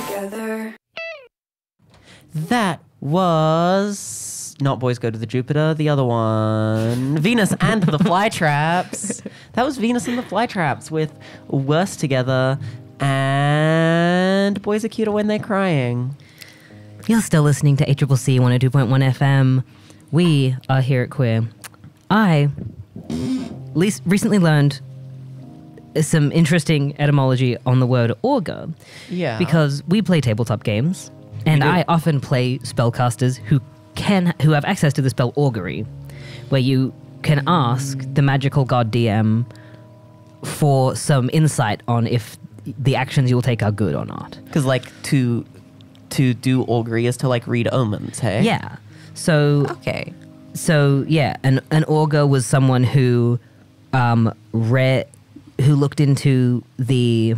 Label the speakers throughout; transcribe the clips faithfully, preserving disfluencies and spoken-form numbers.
Speaker 1: together.
Speaker 2: That was not Boys Go to the Jupiter, the other one. Venus and the Flytraps. That was Venus and the Flytraps with Worse Together and Boys Are Cuter When They're Crying.
Speaker 3: You're still listening to A C C C one oh two point one F M. We are here at Queer. I least recently learned some interesting etymology on the word augur.
Speaker 2: Yeah.
Speaker 3: Because we play tabletop games, and I often play spellcasters who can who have access to the spell augury, where you can ask the magical god D M for some insight on if the actions you'll take are good or not.
Speaker 2: Because, like, to to do augury is to, like, read omens, hey?
Speaker 3: Yeah. So
Speaker 4: Okay.
Speaker 3: So yeah, an an augur was someone who um read who looked into the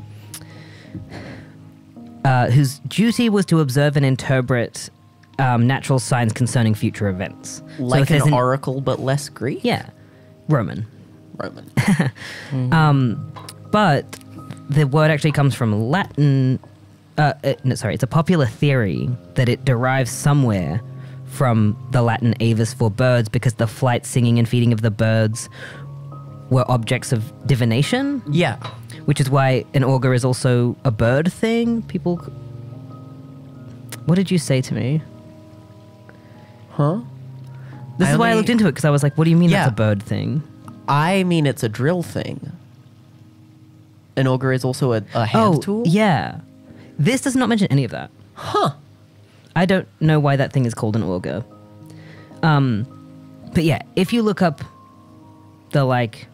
Speaker 3: uh, whose duty was to observe and interpret um, natural signs concerning future events. So if
Speaker 2: Like
Speaker 3: there's
Speaker 2: an oracle, but less Greek?
Speaker 3: Yeah, Roman.
Speaker 2: Roman.
Speaker 3: Um, but the word actually comes from Latin. Uh, uh, no, sorry, it's a popular theory that it derives somewhere from the Latin avis for birds, because the flight, singing, and feeding of the birds were objects of divination.
Speaker 2: Yeah.
Speaker 3: Which is why an augur is also a bird thing. People. What did you say to me?
Speaker 2: Huh?
Speaker 3: This
Speaker 2: I
Speaker 3: is why I
Speaker 2: only-
Speaker 3: looked into it, because I was like, what do you mean
Speaker 2: Yeah.
Speaker 3: that's a bird thing?
Speaker 2: I mean, it's a drill thing. An augur is also a, a hand
Speaker 3: oh,
Speaker 2: tool?
Speaker 3: yeah. This does not mention any of that.
Speaker 2: Huh.
Speaker 3: I don't know why that thing is called an augur. Um, but yeah, if you look up the, like,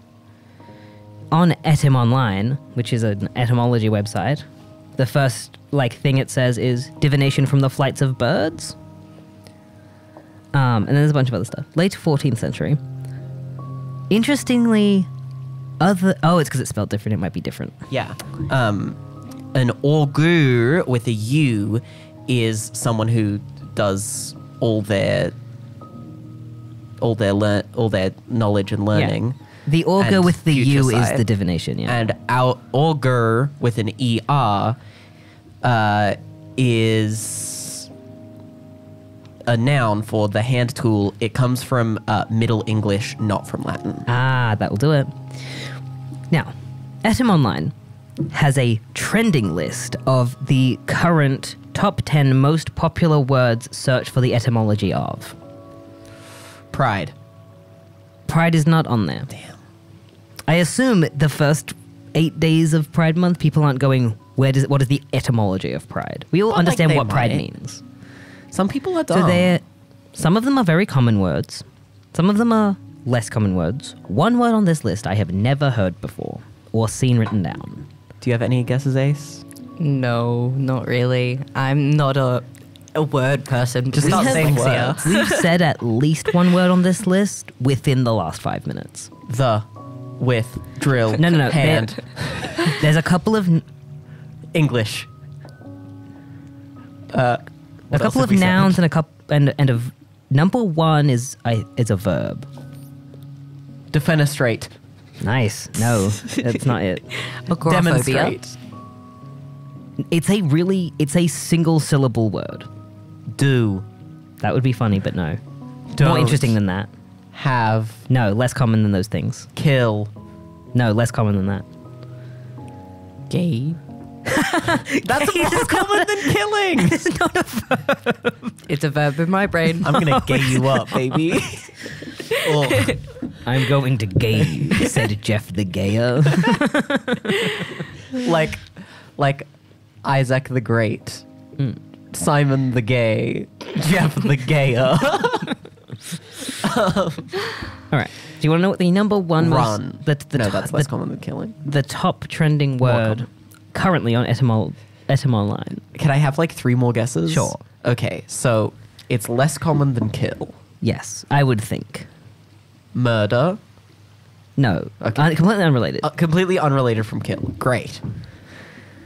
Speaker 3: on Etym Online, which is an etymology website, the first, like, thing it says is divination from the flights of birds. Um, and then there's a bunch of other stuff. Late fourteenth century. Interestingly, other... Oh, it's because it's spelled different. It might be different.
Speaker 2: Yeah. Um, an augur with a U is someone who does all their all their lear- all their knowledge and learning.
Speaker 3: The augur
Speaker 2: And
Speaker 3: with the
Speaker 2: future
Speaker 3: U is
Speaker 2: sight.
Speaker 3: the divination, yeah.
Speaker 2: And our augur with an E R uh, is a noun for the hand tool. It comes from uh, Middle English, not from Latin.
Speaker 3: Ah, that will do it. Now, Etym Online has a trending list of the current top ten most popular words searched for the etymology of.
Speaker 2: Pride.
Speaker 3: Pride is not on there.
Speaker 2: Damn.
Speaker 3: I assume the first eight days of Pride Month, people aren't going, where does what is the etymology of Pride? We all
Speaker 2: Well, like,
Speaker 3: understand
Speaker 2: they
Speaker 3: what Pride
Speaker 2: might.
Speaker 3: means.
Speaker 2: Some people are dumb.
Speaker 3: So they're, some of them are very common words. Some of them are less common words. One word on this list I have never heard before or seen written down.
Speaker 2: Do you have any guesses, Ace?
Speaker 4: No, not really. I'm not a a word person.
Speaker 2: Just
Speaker 4: with
Speaker 2: start saying
Speaker 4: dyslexia.
Speaker 2: words.
Speaker 3: We've said at least one word on this list within the last five minutes.
Speaker 2: The, with, drill,
Speaker 3: No, no, no.
Speaker 2: hand,
Speaker 3: There- there's a couple of n-
Speaker 2: English. Uh,
Speaker 3: a
Speaker 2: what else
Speaker 3: couple
Speaker 2: have
Speaker 3: of
Speaker 2: we said?
Speaker 3: nouns and a couple and and a v- number one is I is a verb.
Speaker 2: Defenestrate.
Speaker 3: Nice. No, that's not it.
Speaker 4: Agoraphobia.
Speaker 2: Demonstrate.
Speaker 3: It's a really it's a single syllable word.
Speaker 2: Do.
Speaker 3: That would be funny, but no. More
Speaker 2: Don't.
Speaker 3: interesting than that.
Speaker 2: Have.
Speaker 3: No, less common than those things.
Speaker 2: Kill.
Speaker 3: No, less common than that.
Speaker 4: Gay.
Speaker 2: That's more common than killing.
Speaker 4: It's a verb in my brain.
Speaker 2: I'm gonna gay you up, baby. Oh.
Speaker 3: I'm going to gay you, said Jeff the Gayer.
Speaker 2: Like, like Isaac the Great,
Speaker 3: Mm.
Speaker 2: Simon the Gay, Jeff the Gayer.
Speaker 3: All right. Do you want to know what the number one
Speaker 2: Run.
Speaker 3: was? The, the,
Speaker 2: no,
Speaker 3: to-
Speaker 2: that's
Speaker 3: the,
Speaker 2: less common than killing.
Speaker 3: the top trending
Speaker 2: More
Speaker 3: word
Speaker 2: common.
Speaker 3: currently on Etymol Etym Online.
Speaker 2: Can I have like three more guesses?
Speaker 3: Sure.
Speaker 2: Okay, so it's less common than kill.
Speaker 3: Yes, I would think.
Speaker 2: Murder.
Speaker 3: No,
Speaker 2: Okay.
Speaker 3: uh, completely unrelated.
Speaker 2: Uh, completely unrelated from kill. Great.